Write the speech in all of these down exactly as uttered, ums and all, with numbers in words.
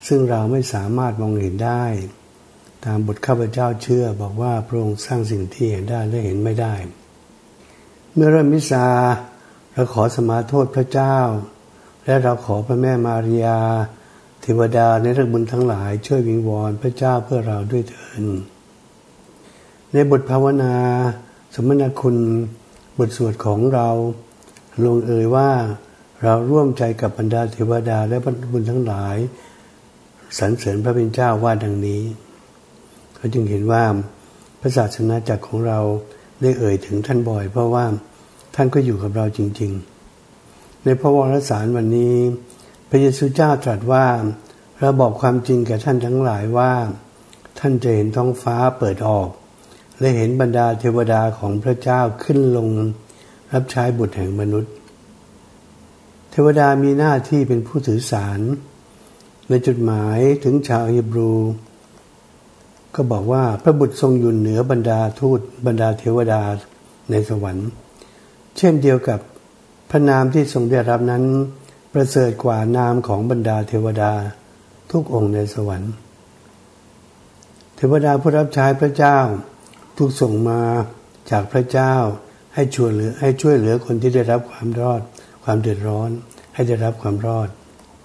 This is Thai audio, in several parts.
ซึ่งเราไม่สามารถมองเห็นได้ตามบทข้าพเจ้าเชื่อบอกว่าพระองค์สร้างสิ่งที่เห็นได้และเห็นไม่ได้เมื่อเริ่มมิสซาเราขอสมาโทษพระเจ้าและเราขอพระแม่มารียาเทวดาในเรื่องบุญทั้งหลายช่วยวิงวอนพระเจ้าเพื่อเราด้วยเถิดในบทภาวนาสมณคุณบทสวดของเราลงเอ่ยว่าเราร่วมใจกับบรรดาเทวดาและบุญทั้งหลายสรรเสริญพระเป็นเจ้าว่าดังนี้เขาจึงเห็นว่าพระศาสนาจักรของเราได้เอ่ยถึงท่านบ่อยเพราะว่าท่านก็อยู่กับเราจริงๆในพระวรสารวันนี้พระเยซูเจ้าตรัสว่าเราบอกความจริงแก่ท่านทั้งหลายว่าท่านจะเห็นท้องฟ้าเปิดออกและเห็นบรรดาเทวดาของพระเจ้าขึ้นลงรับใช้บุตรแห่งมนุษย์เทวดามีหน้าที่เป็นผู้ถือสารในจดหมายถึงชาวฮีบรูก็บอกว่าพระบุตรทรงอยู่เหนือบรรดาทูตบรรดาเทวดาในสวรรค์เช่นเดียวกับพระนามที่ทรงได้รับนั้นประเสริฐกว่านามของบรรดาเทวดาทุกองค์ในสวรรค์เทวดาผู้รับใช้พระเจ้าถูกส่งมาจากพระเจ้าให้ช่วยเหลือให้ช่วยเหลือคนที่ได้รับความรอดความเดือดร้อนให้ได้รับความรอด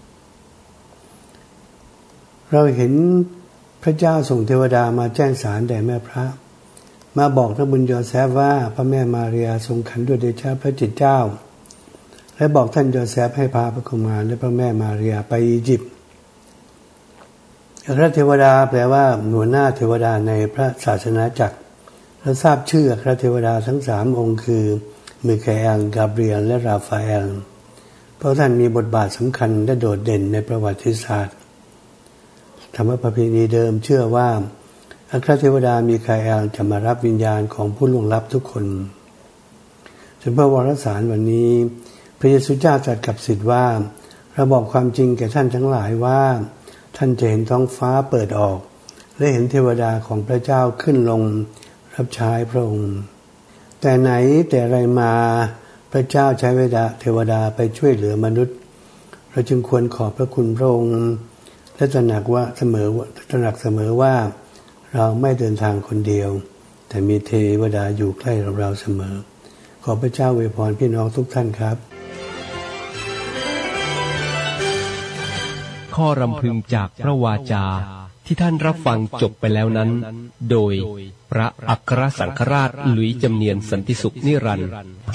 เราเห็นพระเจ้าส่งเทวดามาแจ้งสารแด่แม่พระมาบอกพระบุญโยเซฟว่าพระแม่มารียาทรงขันด้วยเดชะพระจิตเจ้าและบอกท่านโยเซฟให้พาพระกุมารและพระแม่มารียาไปอียิปต์อัครเทวดาแปลว่าหน่วยหน้าเทวดาในพระศาสนาจักรเราทราบชื่ออัครเทวดาทั้งสามองค์คือมิคาเอลกาเบรียลและราฟาเอลเพราะท่านมีบทบาทสำคัญและโดดเด่นในประวัติศาสตร์ธรรมประเพณีเดิมเชื่อว่าอัครเทวดามิคาเอลจะมารับวิญญาณของผู้ล่วงลับทุกคนส่วนพระวรสารวันนี้พระเยซูเจ้าตรัสกับศิษย์ว่าเราบอกความจริงแก่ท่านทั้งหลายว่าท่านจะเห็นท้องฟ้าเปิดออกและเห็นเทวดาของพระเจ้าขึ้นลงรับใช้พระองค์แต่ไหนแต่ไรมาพระเจ้าใช้เทวดาไปช่วยเหลือมนุษย์เราจึงควรขอบพระคุณพระองค์และตระหนักว่าเสมอตระหนักเสมอว่าเราไม่เดินทางคนเดียวแต่มีเทวดาอยู่ใกล้เราเสมอขอพระเจ้าอวยพรพี่น้องทุกท่านครับข้อรำพึงจากพระวาจาที่ท่านรับฟังจบไปแล้วนั้นโดยพระอัครสังฆราชหลุยส์จำเนียนสันติสุขนิรันดร์